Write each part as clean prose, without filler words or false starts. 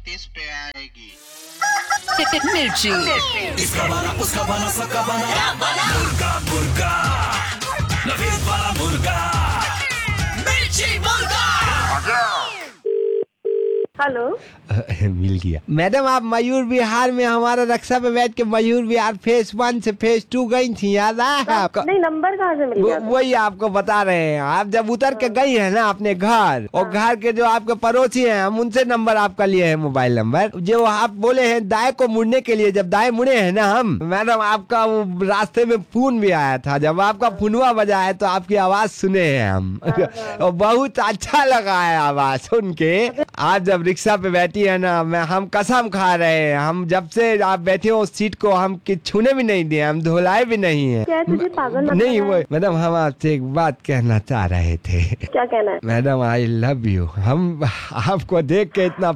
31 पे आएगी। मिर्ची। इसका बना, उसका बना, सबका बना, मुर्गा मुर्गा, नवीद वाला मुर्गा, मिर्ची मुर्गा। हेलो। मिल गया। मैडम आप मयूर विहार में हमारा रक्षा पे बैठ के मयूर विहार फेज 1 से फेज 2 गई थी, याद आया आपको? नहीं, नंबर कहाँ से मिल गया? वही आपको बता रहे हैं। आप जब उतर के गई है ना अपने घर, और घर के जो आपके पड़ोसी हैं, हम उनसे नंबर आपका लिए हैं, मोबाइल नंबर। जो आप बोले हैं दाएं को मुड़ने के लिए, जब दाएं मुड़े हैं ना हम, मैडम आपका वो रास्ते में फोन भी आया था। जब आपका फोनवा बजा है तो आपकी आवाज सुने हैं हम, और बहुत अच्छा लगा है आवाज सुन के। आप जब रिक्शा पे बैठी है ना, हम कसम खा रहे हैं, हम जब से आप बैठे हो उस सीट को हम छूने भी नहीं दिए, हम धुलाए भी नहीं है। क्या तुझे पागल नहीं वो मैडम, हम आपसे एक बात कहना चाह रहे थे। क्या कहना है? Madam I love you. हम आपको देख के इतना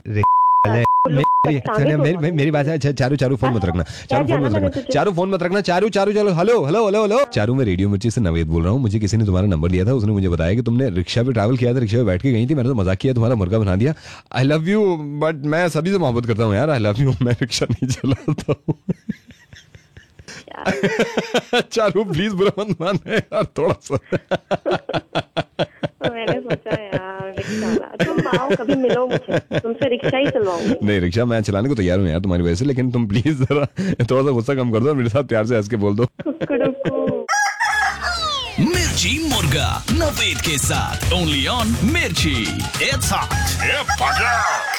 मेरी बात है। अच्छा चारू फोन मत रखना, चारू फोन मत रखना, चारू चलो। हेलो चारू, मैं रेडियो मिर्ची से नवेद बोल रहा हूँ। मुझे किसी ने तुम्हारा नंबर दिया था, उसने मुझे बताया कि तुमने रिक्शा पे ट्रैवल किया था, रिक्शा पे बैठ के गई थी। मैंने तो मजाक किया, तुम्हारा मुर्गा बना दिया। आई लव यू, बट मैं सभी से मोहब्बत करता हूँ यार। आई लव यू, मैं रिक्शा नहीं चलाता हूँ। चारू प्लीज बुरा मत माने यार, थोड़ा सा। मैंने सोचा यार रिक्शा, तुम आओ कभी मिलो मुझे, तुमसे रिक्शा ही चलवाऊंगी। नहीं, रिक्शा मैं चलाने को तैयार हूँ यार तुम्हारी वजह से, लेकिन तुम प्लीज जरा थोड़ा सा गुस्सा कम कर दो और मेरे साथ प्यार से हंस के बोल दो। मिर्ची मुर्गा नवेद के साथ ओनली ऑन मिर्ची। It's hot.